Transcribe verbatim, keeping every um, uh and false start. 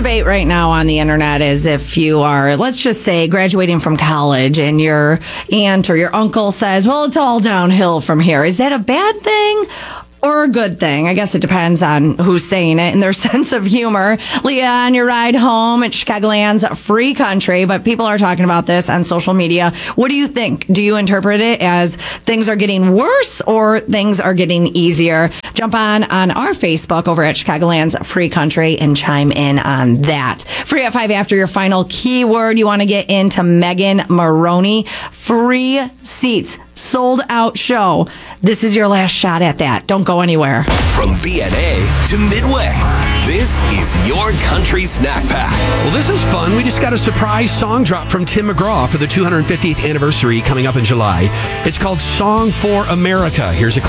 debate right now on the internet is if you are, let's just say, graduating from college and your aunt or your uncle says, well, it's all downhill from here. Is that a bad thing or a good thing? I guess it depends on who's saying it and their sense of humor. Leah, on your ride home at Chicagoland's Free Country, but people are talking about this on social media. What do you think? Do you interpret it as things are getting worse or things are getting easier? Jump on on our Facebook over at Chicagoland's Free Country and chime in on that. Free at five after your final keyword. You want to get into Megan Maroney. Free seats. Sold out show. This is your last shot at that. Don't go anywhere. From B N A to Midway, this is your country snack pack. Well, this is fun. We just got a surprise song drop from Tim McGraw for the two hundred fiftieth anniversary coming up in July. It's called Song for America. Here's a clip.